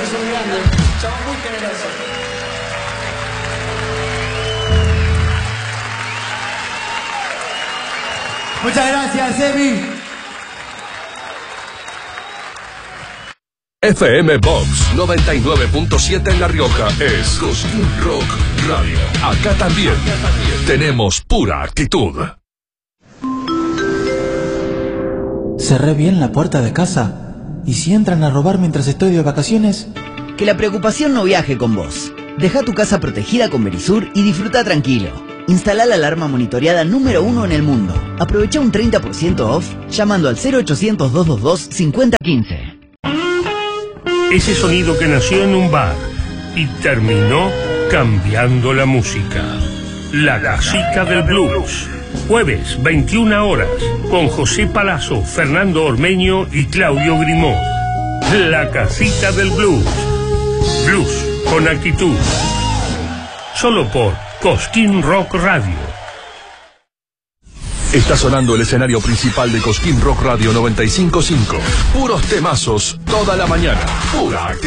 gracias, son grandes. Son muy generosos. Muchas gracias, Emi. FM Box 99.7 en La Rioja es Cosquín Rock Radio. Acá también tenemos pura actitud. Cerré bien la puerta de casa. ¿Y si entran a robar mientras estoy de vacaciones? Que la preocupación no viaje con vos. Deja tu casa protegida con Verisur y disfruta tranquilo. Instala la alarma monitoreada número 1 en el mundo. Aprovecha un 30% off llamando al 0800-222-5015. Ese sonido que nació en un bar y terminó cambiando la música. La Casita del Blues. Jueves, 21 horas, con José Palazzo, Fernando Ormeño y Claudio Grimó. La Casita del Blues. Blues con actitud. Solo por Cosquín Rock Radio. Está sonando el escenario principal de Cosquín Rock Radio 95.5. Puros temazos toda la mañana. Pura actitud.